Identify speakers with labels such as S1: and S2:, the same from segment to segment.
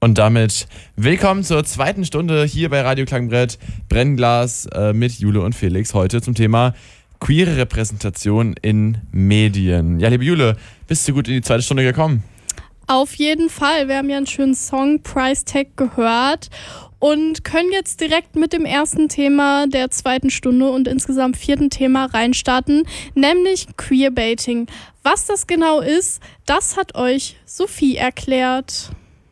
S1: Und damit willkommen zur zweiten Stunde hier bei Radio Klangbrett Brennglas mit Jule und Felix. Heute zum Thema queere Repräsentation in Medien. Ja, liebe Jule, bist du gut in die zweite Stunde gekommen?
S2: Auf jeden Fall. Wir haben ja einen schönen Song, Price Tag, gehört und können jetzt direkt mit dem ersten Thema der zweiten Stunde und insgesamt vierten Thema reinstarten, nämlich Queerbaiting. Was das genau ist, das hat euch Sophie erklärt.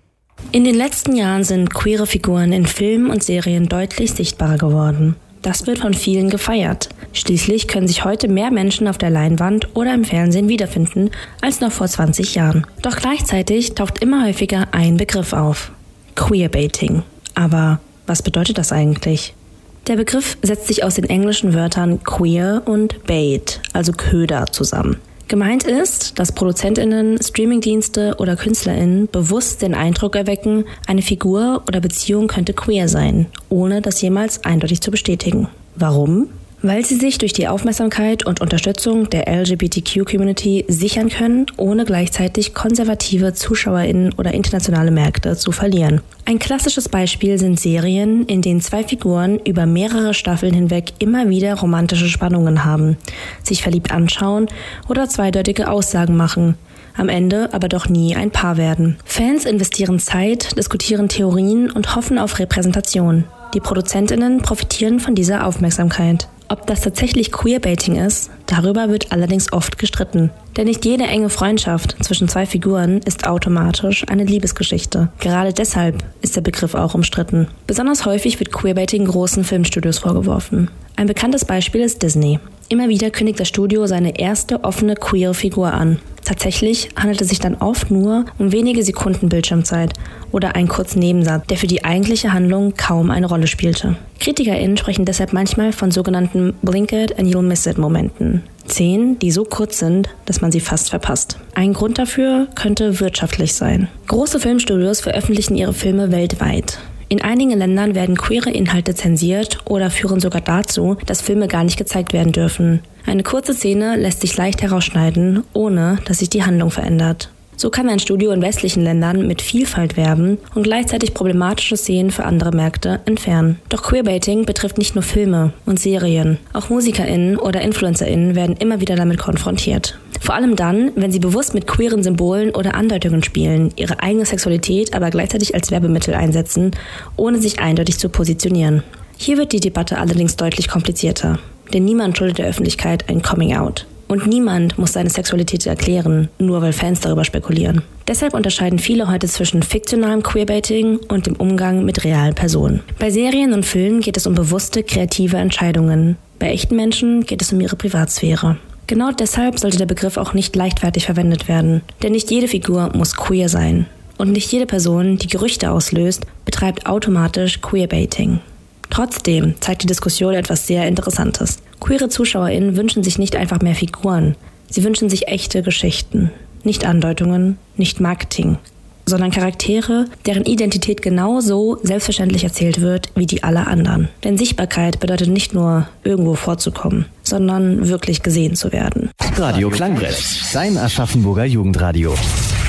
S3: In den letzten Jahren sind queere Figuren in Filmen und Serien deutlich sichtbarer geworden. Das wird von vielen gefeiert. Schließlich können sich heute mehr Menschen auf der Leinwand oder im Fernsehen wiederfinden als noch vor 20 Jahren. Doch gleichzeitig taucht immer häufiger ein Begriff auf: Queerbaiting. Aber was bedeutet das eigentlich? Der Begriff setzt sich aus den englischen Wörtern queer und bait, also Köder, zusammen. Gemeint ist, dass ProduzentInnen, Streamingdienste oder KünstlerInnen bewusst den Eindruck erwecken, eine Figur oder Beziehung könnte queer sein, ohne das jemals eindeutig zu bestätigen. Warum? Weil sie sich durch die Aufmerksamkeit und Unterstützung der LGBTQ-Community sichern können, ohne gleichzeitig konservative ZuschauerInnen oder internationale Märkte zu verlieren. Ein klassisches Beispiel sind Serien, in denen zwei Figuren über mehrere Staffeln hinweg immer wieder romantische Spannungen haben, sich verliebt anschauen oder zweideutige Aussagen machen, am Ende aber doch nie ein Paar werden. Fans investieren Zeit, diskutieren Theorien und hoffen auf Repräsentation. Die ProduzentInnen profitieren von dieser Aufmerksamkeit. Ob das tatsächlich Queerbaiting ist, darüber wird allerdings oft gestritten. Denn nicht jede enge Freundschaft zwischen zwei Figuren ist automatisch eine Liebesgeschichte. Gerade deshalb ist der Begriff auch umstritten. Besonders häufig wird Queerbaiting großen Filmstudios vorgeworfen. Ein bekanntes Beispiel ist Disney. Immer wieder kündigt das Studio seine erste offene queere Figur an. Tatsächlich handelt es sich dann oft nur um wenige Sekunden Bildschirmzeit oder einen kurzen Nebensatz, der für die eigentliche Handlung kaum eine Rolle spielte. KritikerInnen sprechen deshalb manchmal von sogenannten Blink it and you'll miss it Momenten. Szenen, die so kurz sind, dass man sie fast verpasst. Ein Grund dafür könnte wirtschaftlich sein. Große Filmstudios veröffentlichen ihre Filme weltweit. In einigen Ländern werden queere Inhalte zensiert oder führen sogar dazu, dass Filme gar nicht gezeigt werden dürfen. Eine kurze Szene lässt sich leicht herausschneiden, ohne dass sich die Handlung verändert. So kann ein Studio in westlichen Ländern mit Vielfalt werben und gleichzeitig problematische Szenen für andere Märkte entfernen. Doch Queerbaiting betrifft nicht nur Filme und Serien. Auch MusikerInnen oder InfluencerInnen werden immer wieder damit konfrontiert. Vor allem dann, wenn sie bewusst mit queeren Symbolen oder Andeutungen spielen, ihre eigene Sexualität aber gleichzeitig als Werbemittel einsetzen, ohne sich eindeutig zu positionieren. Hier wird die Debatte allerdings deutlich komplizierter. Denn niemand schuldet der Öffentlichkeit ein Coming-out. Und niemand muss seine Sexualität erklären, nur weil Fans darüber spekulieren. Deshalb unterscheiden viele heute zwischen fiktionalem Queerbaiting und dem Umgang mit realen Personen. Bei Serien und Filmen geht es um bewusste, kreative Entscheidungen. Bei echten Menschen geht es um ihre Privatsphäre. Genau deshalb sollte der Begriff auch nicht leichtfertig verwendet werden. Denn nicht jede Figur muss queer sein. Und nicht jede Person, die Gerüchte auslöst, betreibt automatisch Queerbaiting. Trotzdem zeigt die Diskussion etwas sehr Interessantes. Queere ZuschauerInnen wünschen sich nicht einfach mehr Figuren. Sie wünschen sich echte Geschichten. Nicht Andeutungen, nicht Marketing, sondern Charaktere, deren Identität genauso selbstverständlich erzählt wird wie die aller anderen. Denn Sichtbarkeit bedeutet nicht nur, irgendwo vorzukommen, sondern wirklich gesehen zu werden.
S4: Radio Klangbrett, dein Aschaffenburger Jugendradio.